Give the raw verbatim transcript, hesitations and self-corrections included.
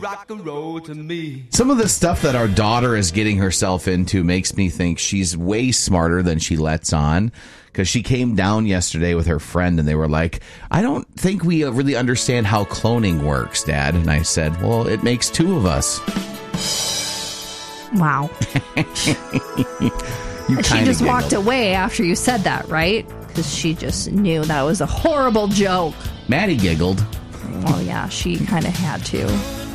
rock and roll to me. Some of the stuff that our daughter is getting herself into makes me think she's way smarter than she lets on. Because she came down yesterday with her friend and they were like, I don't think we really understand how cloning works, Dad. And I said, well, it makes two of us. Wow. You she just giggled. walked away after you said that, right? Because she just knew that was a horrible joke. Maddie giggled. Well, yeah, she kind of had to.